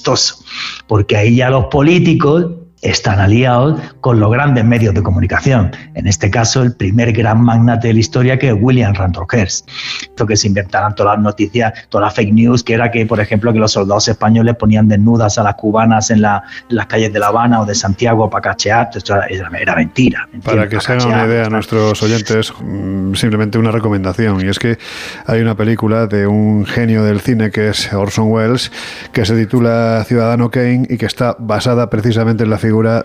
chistoso, porque ahí ya los políticos están aliados con los grandes medios de comunicación. En este caso, el primer gran magnate de la historia, que es William Randolph Hearst. Esto que se inventaran todas las noticias, todas las fake news, que era que, por ejemplo, que los soldados españoles ponían desnudas a las cubanas en las calles de La Habana o de Santiago para cachear. Esto era mentira. Para que se hagan una idea a nuestros oyentes, simplemente una recomendación, y es que hay una película de un genio del cine que es Orson Welles, que se titula Ciudadano Kane y que está basada precisamente en la figura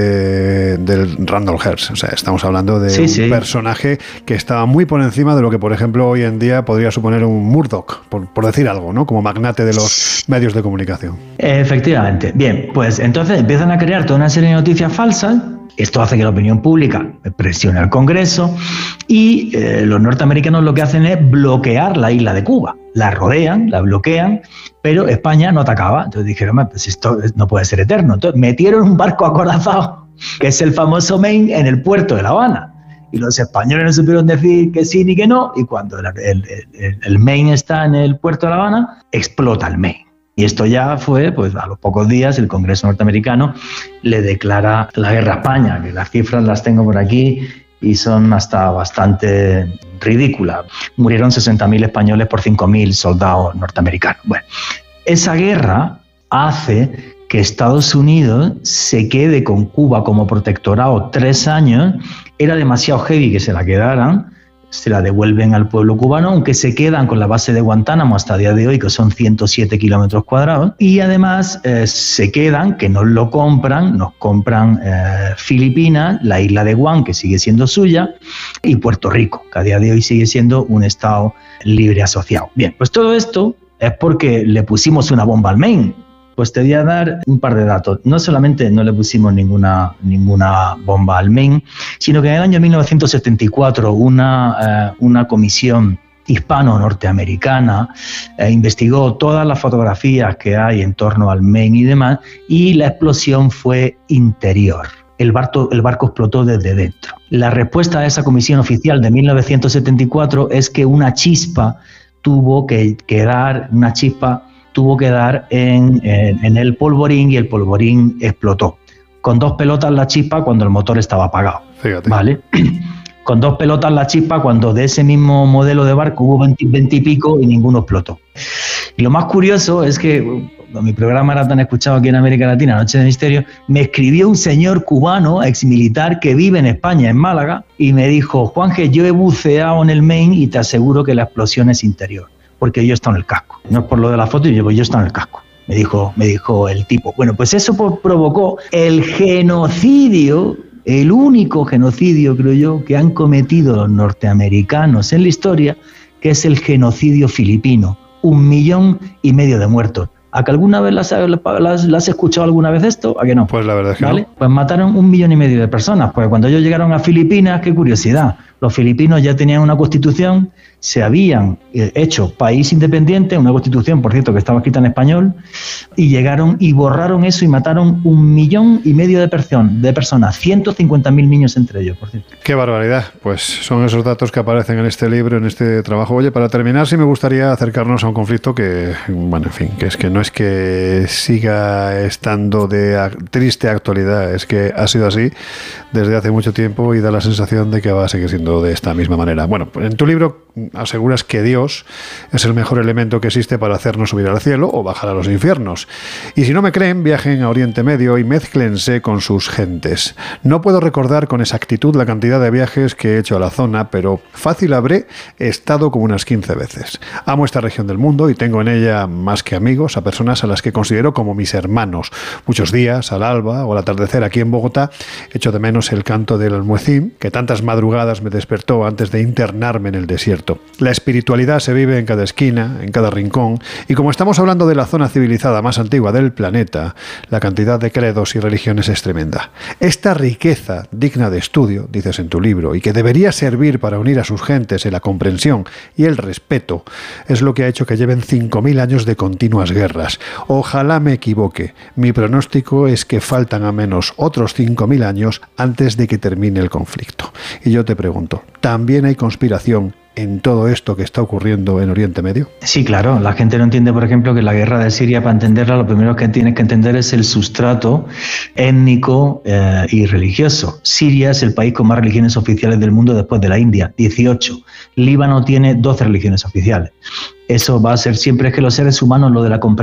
del Randolph Hearst. O sea, estamos hablando de un personaje que estaba muy por encima de lo que, por ejemplo, hoy en día podría suponer un Murdoch, por decir algo, ¿no? Como magnate de los medios de comunicación. Efectivamente. Bien, pues entonces empiezan a crear toda una serie de noticias falsas. Esto hace que la opinión pública presione al Congreso y los norteamericanos lo que hacen es bloquear la isla de Cuba. La rodean, la bloquean, pero España no atacaba. Entonces dijeron, pues esto no puede ser eterno. Entonces metieron un barco acorazado, que es el famoso Maine, en el puerto de La Habana. Y los españoles no supieron decir que sí ni que no, y cuando el Maine está en el puerto de La Habana, explota el Maine. Y esto ya fue, pues a los pocos días, el Congreso norteamericano le declara la guerra a España, que las cifras las tengo por aquí y son hasta bastante ridículas. Murieron 60.000 españoles por 5.000 soldados norteamericanos. Bueno, esa guerra hace que Estados Unidos se quede con Cuba como protectorado 3 años. Era demasiado heavy que se la quedaran. Se la devuelven al pueblo cubano, aunque se quedan con la base de Guantánamo hasta el día de hoy, que son 107 kilómetros cuadrados, y además se quedan, que nos compran Filipinas, la isla de Guam, que sigue siendo suya, y Puerto Rico, que a día de hoy sigue siendo un estado libre asociado. Bien, pues todo esto es porque le pusimos una bomba al Maine. Pues te voy a dar un par de datos. No solamente no le pusimos ninguna bomba al Maine, sino que en el año 1974 una comisión hispano-norteamericana investigó todas las fotografías que hay en torno al Maine y demás, y la explosión fue interior. El barco explotó desde dentro. La respuesta a esa comisión oficial de 1974 es que una chispa tuvo que quedar en el polvorín, y el polvorín explotó. Con 2 pelotas la chispa cuando el motor estaba apagado. Fíjate. ¿Vale? Con 2 pelotas la chispa cuando de ese mismo modelo de barco hubo 20 y pico y ninguno explotó. Y lo más curioso es que mi programa era tan escuchado aquí en América Latina, Noche de Misterio, me escribió un señor cubano, exmilitar, que vive en España, en Málaga, y me dijo: Juanje, yo he buceado en el Maine y te aseguro que la explosión es interior, porque yo estoy en el casco. No es por lo de la foto, yo estoy en el casco. Me dijo el tipo. Bueno, pues eso provocó el genocidio, el único genocidio, creo yo, que han cometido los norteamericanos en la historia, que es el genocidio filipino. 1,5 millones de muertos. ¿A que alguna vez las has escuchado alguna vez esto? ¿A que no? Pues la verdad es que ¿vale? no. Pues mataron 1,5 millones de personas, porque cuando ellos llegaron a Filipinas, qué curiosidad, los filipinos ya tenían una constitución, se habían hecho país independiente, una constitución, por cierto, que estaba escrita en español, y llegaron y borraron eso y mataron 1,5 millones de personas, 150.000 niños entre ellos, por cierto. Qué barbaridad. Pues son esos datos que aparecen en este libro, en este trabajo. Oye, para terminar, sí me gustaría acercarnos a un conflicto que, bueno, en fin, que es que no es que siga estando de triste actualidad, es que ha sido así desde hace mucho tiempo y da la sensación de que va a seguir siendo de esta misma manera. Bueno, en tu libro aseguras que Dios es el mejor elemento que existe para hacernos subir al cielo o bajar a los infiernos. Y si no me creen, viajen a Oriente Medio y mézclense con sus gentes. No puedo recordar con exactitud la cantidad de viajes que he hecho a la zona, pero fácil habré estado como unas 15 veces. Amo esta región del mundo y tengo en ella más que amigos, a personas a las que considero como mis hermanos. Muchos días, al alba o al atardecer aquí en Bogotá, echo de menos el canto del almuecín, que tantas madrugadas me despertó antes de internarme en el desierto. La espiritualidad se vive en cada esquina, en cada rincón, y como estamos hablando de la zona civilizada más antigua del planeta, la cantidad de credos y religiones es tremenda. Esta riqueza digna de estudio, dices en tu libro, y que debería servir para unir a sus gentes en la comprensión y el respeto, es lo que ha hecho que lleven 5.000 años de continuas guerras. Ojalá me equivoque. Mi pronóstico es que faltan a menos otros 5.000 años antes de que termine el conflicto. Y yo te pregunto, ¿también hay conspiración en todo esto que está ocurriendo en Oriente Medio? Sí, claro. La gente no entiende, por ejemplo, que la guerra de Siria, para entenderla, lo primero que tienes que entender es el sustrato étnico y religioso. Siria es el país con más religiones oficiales del mundo después de la India, 18. Líbano tiene 12 religiones oficiales. Eso va a ser siempre, es que los seres humanos, lo de la